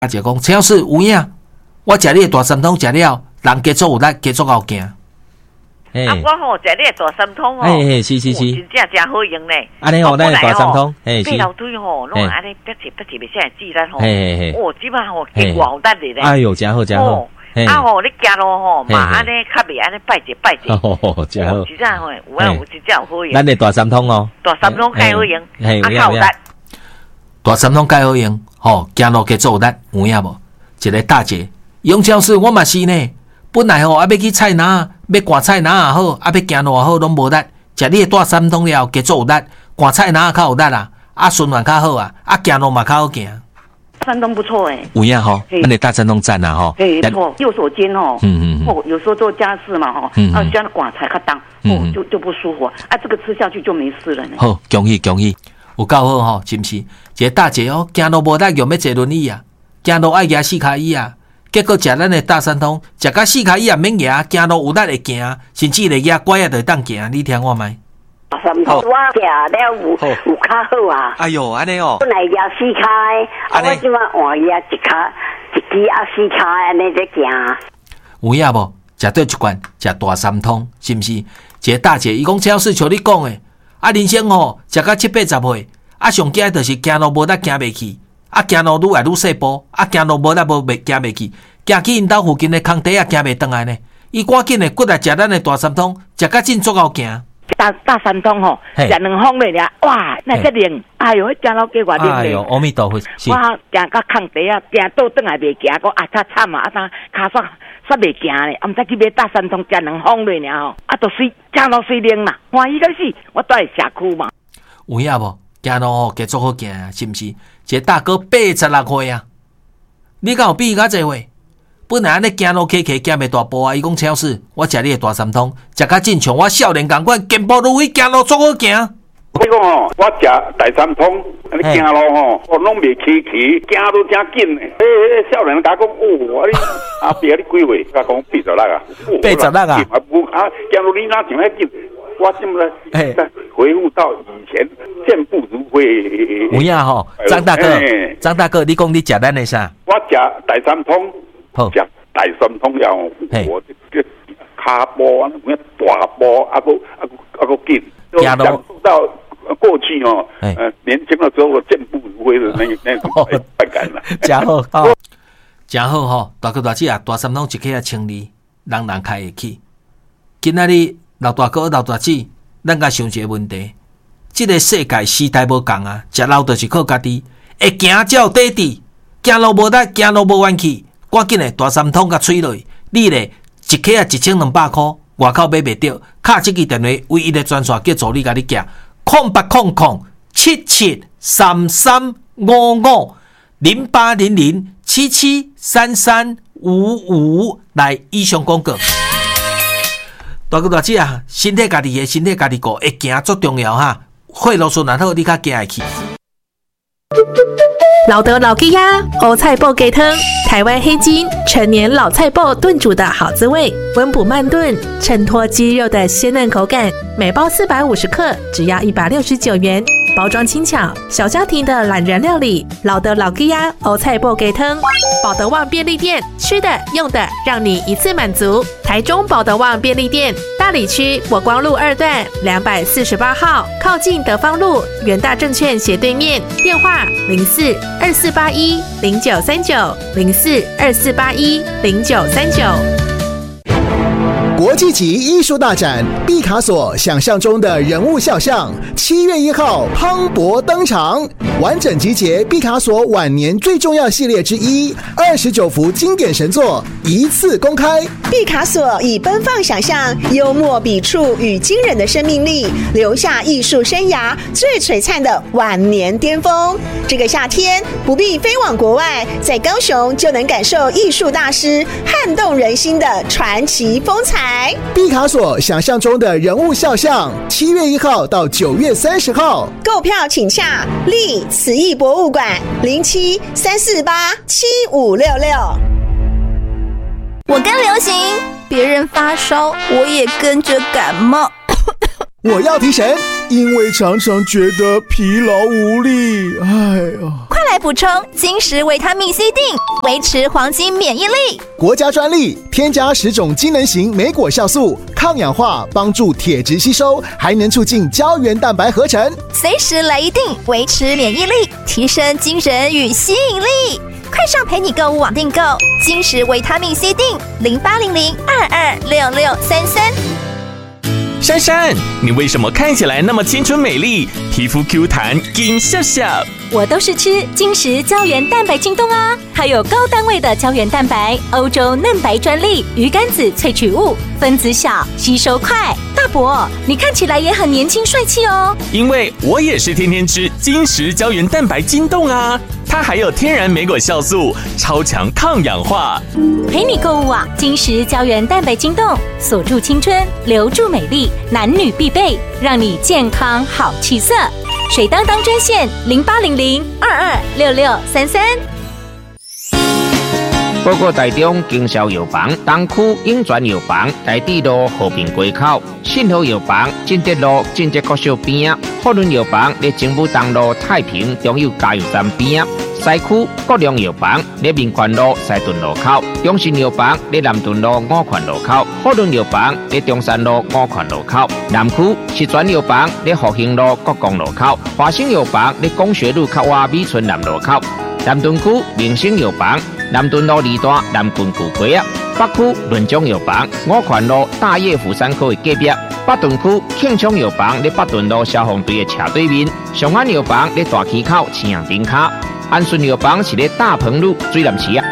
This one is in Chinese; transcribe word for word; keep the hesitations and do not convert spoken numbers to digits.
阿姐讲，陈老师有影，我食你的大三通食了，人加做有力，加做后惊。 啊，我吼食你的大三通哦， 哎是是是， 真正真好用呢。 安尼吼，咱大三通，哎是。老堆吼，拢安尼别切别切，现在记咱吼。 嘿嘿哦，基本上吼结果好得的咧。 哎呦，真好真好。 啊吼，你行路吼嘛，安尼较袂安尼拜节拜节。 哦，真好。 真正吼，有啊有真正有好用。 咱的大三通哦， 大三通较好用，啊较有力。 大三通较好用，吼，行路加做有力，有影无？一个大姐，杨超市我嘛是呢。本来吼，啊要去菜篮，要赶菜篮也好，啊要行路也好，拢无力。食你的大三通了，加做有力，赶菜篮较有力啦，啊循环较好啊，啊行路嘛较好行。 山东不错哎、欸， 有影吼，咱的大山东赞啊吼， 哎不错，右手肩哦， 嗯嗯哦，有时候做家事嘛哈， 嗯啊这样刮才较当，哦就就不舒服，啊这个吃下去就没事了呢。 好，恭喜恭喜，有够好吼，是不是？一个大姐哦，行路无力用要坐轮椅啊，行路爱举四脚椅啊，结果食咱的大三通，食到四脚椅也免举，行路有力会行，甚至会举拐仔就当行，你听我麦。 三通我行了有有较好啊！ 哎呦，安尼哦， 本来举四脚的，啊我即马换举一脚一支啊四脚安尼在行。 有影无？食到一罐食大三通，是毋是？一个大姐伊讲超市像你讲的，啊人生吼食到七八十岁，啊上惊就是行路无力行袂去，啊行路愈来愈细步，啊行路无力无袂行袂去，行去因兜附近的空地啊行袂转来呢。伊赶紧的骨来食咱的大三通，食到真足够行。 大大三通吼，食两方嘞俩，哇，那这灵，哎呦，行路计偌灵哎呦，阿弥陀佛！ 我行到空地啊，行倒转来袂行，我啊擦惨啊，啊当骹煞煞袂行咧，啊毋知去买大三通食两方嘞俩吼，啊都水行路水灵啦，欢喜个死，我住在社区嘛。 有影无？行路吼，加足好行啊，是毋是？一个大哥八十六岁啊，你敢有比伊较济岁？本来安尼行路客客行袂大步啊！伊讲超市，我食你的大三通，食较真像我少年共款，健步如飞，行路足好行。 你讲吼，我食大三通，安尼行路吼，我拢袂崎崎，行都真紧。诶诶，少年甲讲，哦，你阿伯你几岁？甲讲八十六啊， 八十六啊， 啊，行路你哪像遐紧？我现在再回复到以前，健步如飞。 有影吼，张大哥，张大哥，你讲你食咱的啥？ 我食大三通。好，食大三通了，我这骹步啊，咩大步啊，个啊个啊个紧，享受到过去哦，呃，年轻的时候健步如飞的那那种快感了。 真好，哦，真好吼！大哥大姐啊，大三通一起啊清理，人人开会起。今仔日老大哥老大姐，咱甲想一个问题：这个世界时代无共啊，食老就是靠家己，会行才有底底，行路无力，行路无元气。赶紧的大三通甲吹落去，你咧一克啊一千两百块，外口买袂着，敲这支电话，唯一的专线叫助理甲你寄，空八空空七七三三五五零八零零七七三三五五来以上广告。大哥大姐啊，身体家己的，身体家己顾，会行足重要哈。血路顺然好，你较行会去。 老德老鸡鸭欧菜爆鸡汤，台湾黑金陈年老菜爆炖煮的好滋味，温补慢炖，衬托鸡肉的鲜嫩口感。每包四百五十克，只要一百六十九元。包装轻巧，小家庭的懒人料理。老德老鸡鸭欧菜爆鸡汤，保德旺便利店，吃的用的让你一次满足。台中保德旺便利店，大里区国光路二段两百四十八号，靠近德芳路元大证券斜对面。电话零四二四八一零九三九零四二四八一零九三九。 国际级艺术大展毕卡索想象中的人物肖像，七月一号磅礴登场，完整集结毕卡索晚年最重要系列之一，二十九幅经典神作一次公开。 毕卡索以奔放想象、幽默笔触与惊人的生命力，留下艺术生涯最璀璨的晚年巅峰。这个夏天不必飞往国外，在高雄就能感受艺术大师撼动人心的传奇风采。 毕卡索想象中的人物肖像，七月一号到九月三十号， 购票请洽立慈艺博物馆零七三四八七五六六。 我跟流行，别人发烧，我也跟着感冒。 我要提神， 因为常常觉得疲劳无力。哎呀， 快来补充金石维他命 C 锭，维持黄金免疫力。 国家专利，添加十种机能型莓果酵素，抗氧化，帮助铁质吸收，还能促进胶原蛋白合成。 随时来一锭，维持免疫力，提升精神与吸引力。快上陪你购物网订购金石维他命 C 锭，零八零零二二六六三三。 珊珊，你为什么看起来那么青春美丽，皮肤 Q 弹，金笑笑？ 我都是吃金石胶原蛋白晶冻啊，还有高单位的胶原蛋白，欧洲嫩白专利鱼肝子萃取物，分子小，吸收快。大伯，你看起来也很年轻帅气哦。 因为我也是天天吃金石胶原蛋白晶冻啊，它还有天然莓果酵素，超强抗氧化。 陪你购物啊，金石胶原蛋白晶冻，锁住青春，留住美丽，男女必备，让你健康好气色。水当当专线零八零零二二六六三三。 报告台中经销药房东区永泉药房台地路和平街口，信和药房进德路进德国小边，福伦药房在政府东路太平中油加油站边，西区国良药房在民权路西屯路口，中信药房在南屯路五权路口，福伦药房在中山路五权路口，南区石泉药房在复兴路国光路口，华兴药房在工学路靠外美村南路口，南屯区明星药房南屯路二段南郡古街啊，北区润中药房五权路大叶福山科的隔壁，北屯区庆昌药房在北屯路消防队的斜对面，上安药房在大溪口青阳顶卡，安顺药房是在大鹏路水南市啊。